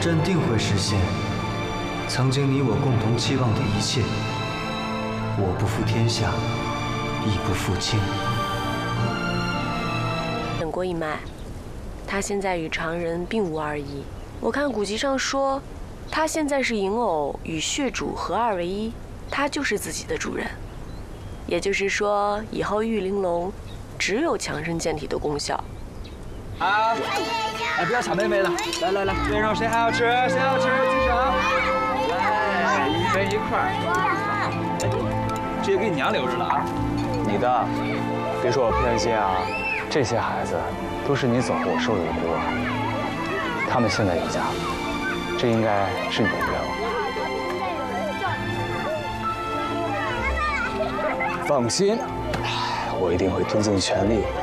朕定会实现曾经你我共同期望的一切。我不负天下，亦不负卿。 等过一脉，他现在与常人并无二异。我看古籍上说，他现在是银偶与血主合二为一，他就是自己的主人。也就是说，以后玉玲珑只有强身健体的功效。 啊！哎，不要抢妹妹了，来来来，边上谁还要吃？谁要吃？举手！来，一人一块儿。哎，这也给你娘留着了啊。 你的，别说我偏心啊，这些孩子都是你走后我收留的孤儿，他们现在有家了，这应该是你的愿望。放心，我一定会竭尽全力